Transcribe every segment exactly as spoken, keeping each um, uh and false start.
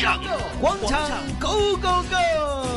上广场 Go Go Go！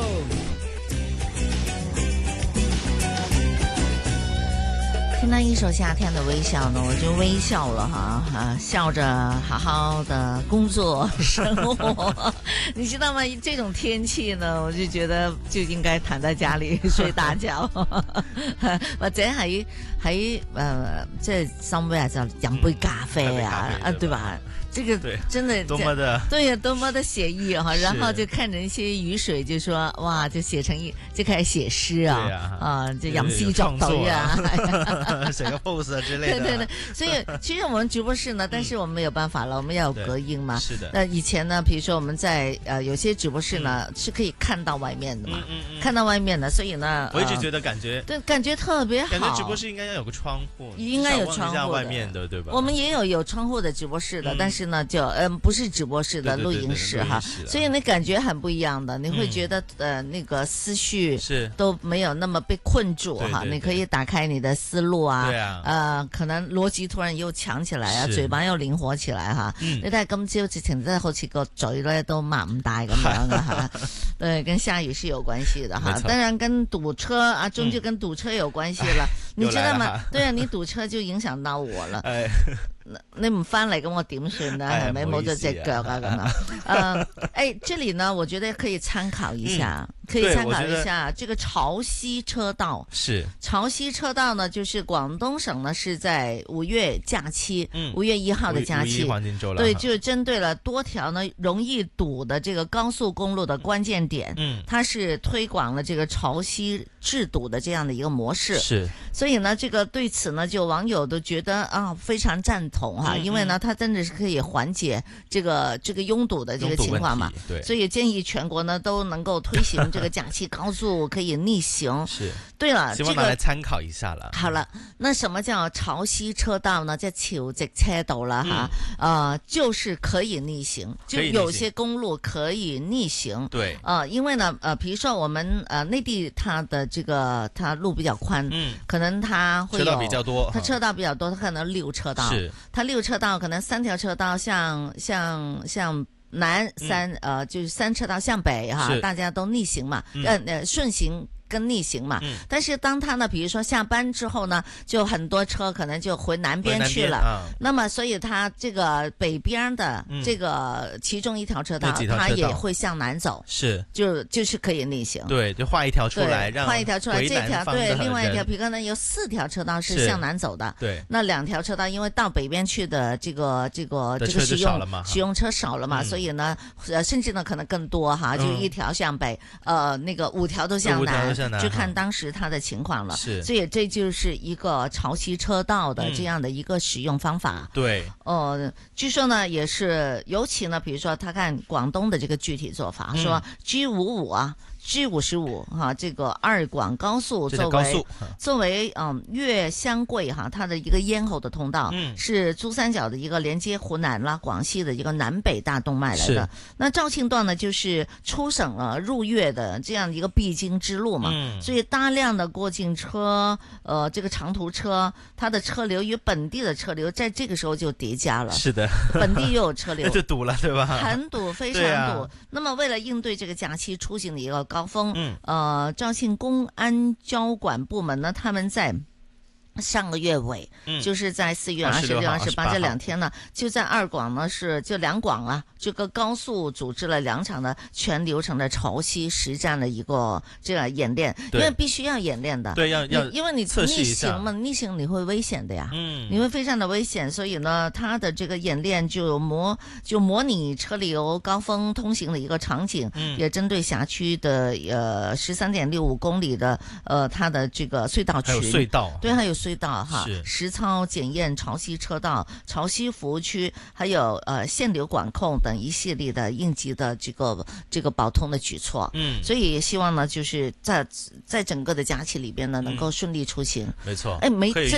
听到一首夏天的微笑呢，我就微笑了哈啊，笑着好好的工作生活。你知道吗？这種天氣呢，我就覺得就應該躺在家裏睡大覺，或者喺喺誒即係 somewhere 就飲杯咖啡啊，啊對吧？這個真的多麼的對呀，多麼的寫意哈，然後就看着一些雨水，就說哇，就寫成一就開始寫詩啊，啊，就吟詩作對啊， 寫個 post 啊之類的。 對對對，所以其實我們直播室呢，但是我們沒有辦法了，我們要有隔音嘛。 是的。 那以前呢，比如說我們在呃有些直播室呢是可以看到外面的嘛，看到外面的，所以呢， 我一直覺得感覺對，感覺特別好。 感覺直播室應該要有個窗戶， 應該有窗戶的， 外面的對吧？ 我們也有有窗戶的直播室的，但是呢，就嗯不是直播室的錄音室哈，所以你感覺很不一樣的，你會覺得呃那個思緒是都沒有那麼被困住哈，你可以打開你的思路啊，呃可能邏輯突然又強起來啊，嘴巴又靈活起來哈。你睇今朝直情真係好似個嘴咧都擘唔大咁樣嘅哈，對，跟下雨是有關係的哈，當然跟堵車啊，終究跟堵車有關係了，你知道嗎？對啊，你堵車就影響到我了。你唔翻嚟咁我點算呢？係咪冇咗隻腳啊咁啊？呃，哎，這裡呢，我覺得可以參考一下，嗯、可以參考一下這個潮汐車道。是潮汐車道呢，就是廣東省呢是在五月假期，五、嗯、月一號的假期，對，就針對了多條呢容易堵的這個高速公路的關鍵點，嗯，它是推廣了這個潮汐治堵的這樣的一個模式。是，所以呢，這個對此呢，就網友都覺得啊非常贊同。哈，因為呢，它真的是可以緩解這個這個擁堵的這個情況嘛，對，所以建議全國呢都能夠推行這個假期高速可以逆行。是，對了， 希望大家參考一下了。 好了，那什麼叫潮汐車道呢？叫潮汐車道了哈，呃，就是可以逆行，就有些公路可以逆行。對，呃，因為呢，呃，比如說我們呃內地它的這個它路比較寬，嗯，可能它會有車道比較多，它車道比較多，它可能六車道。是。它六車道可能三條車道向向向南三、嗯、呃就是三車道向北哈，大家都逆行嘛，嗯、呃呃順行跟逆行嘛，嗯、但是當他呢，比如說下班之後呢，就很多車可能就回南邊去了，啊、那麼所以它這個北邊的這個其中一條車道，嗯、它也會向南走，是就就是可以逆行，對，就畫一條出來，讓畫一條出來，這條對，另外一條，比如可能有四條車道是向南走的，對，那兩條車道因為到北邊去的這個這個這個使用使用車少了嘛，嗯、所以呢，呃，甚至呢可能更多哈，就一條向北，呃，那個五條都向南。就看當時它的情況了，是，所以這就是一個潮汐車道的這樣的一個使用方法。嗯、對，呃，據說呢，也是，尤其呢，比如說他看廣東的這個具體做法，嗯、說 G 五五啊。G 五十五哈，這個二廣高速作為作為嗯粵湘桂哈，它的一個咽喉的通道，嗯，是珠三角的一個連接湖南啦、廣西的一個南北大動脈來的。那肇慶段呢，就是出省了入粵的這樣一個必經之路嘛，嗯，所以大量的過境車，呃，這個長途車，它的車流與本地的車流在這個時候就疊加了。是的，本地又有車流，那就堵了，對吧？很堵，非常堵。啊、那麼為了應對這個假期出行的一個高峰，嗯，呃，肇慶公安交管部門呢，他們在上個月尾，嗯，就是在四月二十六、二十八這兩天呢，就在二廣呢是就兩廣啊，這個高速組織了兩場的全流程的潮汐實戰的一個這個演練，因為必須要演練的，對，要要，因為你逆行嘛，逆行你會危險的呀，嗯，你會非常的危險，所以呢，它的這個演練就模就模擬車流高峰通行的一個場景，嗯，也針對轄區的呃十三點六五公里的呃它的這個隧道群，還有隧道，對，還有隧道哈，實操檢驗潮汐車道、潮汐服務區，還有呃限流管控等一系列的應急的這個這個保通的舉措。嗯，所以也希望呢，就是在在整個的假期裏邊呢，能夠順利出行。沒錯，哎，沒這